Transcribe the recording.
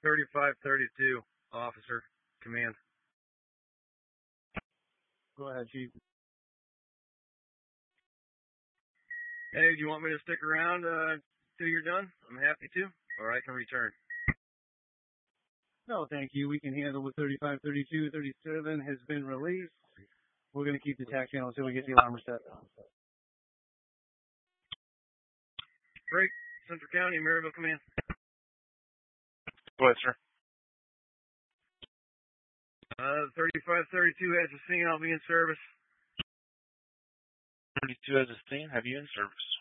3532, officer, command. Go ahead, Chief. Hey, do you want me to stick around till you're done? I'm happy to, or I can return. No, thank you. We can handle with 3532. 37 has been released. We're going to keep the tax channel until we get the alarm set. Great. Central County, Maryville Command. Go ahead, sir. 3532 has a scene. I'll be in service. 32 has a scene. Have you in service?